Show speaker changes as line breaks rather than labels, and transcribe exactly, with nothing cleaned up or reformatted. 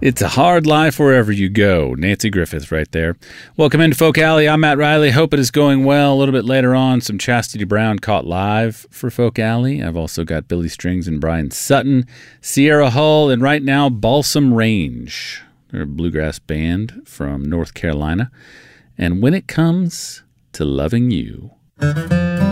It's a hard life wherever you go. Nancy Griffith right there. Welcome into Folk Alley. I'm Matt Riley. Hope it is going well. A little bit later on, some Chastity Brown caught live for Folk Alley. I've also got Billy Strings and Brian Sutton, Sierra Hull, and right now, Balsam Range. They're a bluegrass band from North Carolina. And When It Comes to Loving You.